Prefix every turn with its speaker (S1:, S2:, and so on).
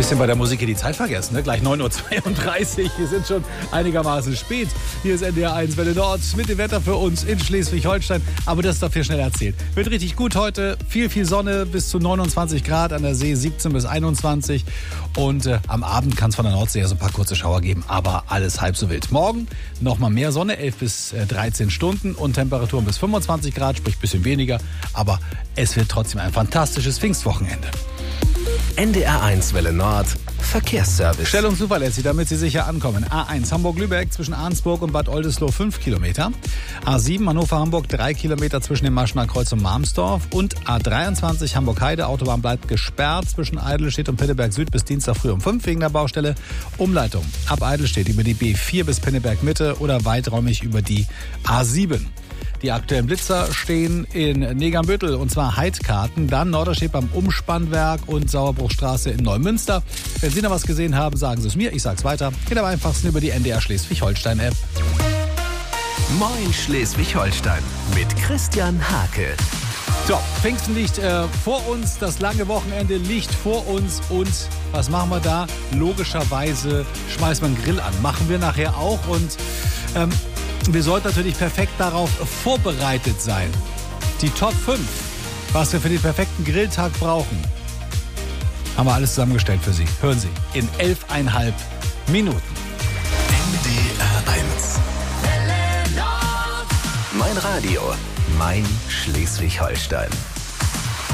S1: Bisschen bei der Musik hier die Zeit vergessen, ne? Gleich 9.32 Uhr. Wir sind schon einigermaßen spät. Hier ist NDR 1 Welle Nord mit dem Wetter für uns in Schleswig-Holstein. Aber das darf hier schnell erzählt. Wird richtig gut heute. Viel Sonne, bis zu 29 Grad. An der See 17 bis 21. Und am Abend kann es von der Nordsee ja so ein paar kurze Schauer geben. Aber alles halb so wild. Morgen nochmal mehr Sonne, 11 bis 13 Stunden. Und Temperaturen bis 25 Grad, sprich ein bisschen weniger. Aber es wird trotzdem ein fantastisches Pfingstwochenende.
S2: NDR 1 Welle Nord Verkehrsservice.
S1: Schnell und zuverlässig, damit Sie sicher ankommen. A1 Hamburg-Lübeck zwischen Arnsburg und Bad Oldesloe 5 Kilometer. A7 Hannover-Hamburg 3 Kilometer zwischen dem Maschener Kreuz und Malmsdorf. Und A23 Hamburg-Heide. Autobahn bleibt gesperrt zwischen Eidelstedt und Pinneberg Süd bis Dienstag früh um 5 wegen der Baustelle. Umleitung ab Eidelstedt über die B4 bis Pinneberg Mitte oder weiträumig über die A7. Die aktuellen Blitzer stehen in Negernbüttel und zwar Heidkarten, dann Norderstedt beim Umspannwerk und Sauerbruchstraße in Neumünster. Wenn Sie noch was gesehen haben, sagen Sie es mir, ich sag's weiter. Geht am einfachsten über die NDR Schleswig-Holstein-App.
S2: Moin Schleswig-Holstein mit Christian Hake.
S1: So, Pfingsten liegt vor uns, das lange Wochenende liegt vor uns und was machen wir da? Logischerweise schmeißen wir einen Grill an. Machen wir nachher auch und wir sollten natürlich perfekt darauf vorbereitet sein. Die Top 5, was wir für den perfekten Grilltag brauchen, haben wir alles zusammengestellt für Sie. Hören Sie in 11,5 Minuten.
S2: NDR 1. Mein Radio, mein Schleswig-Holstein.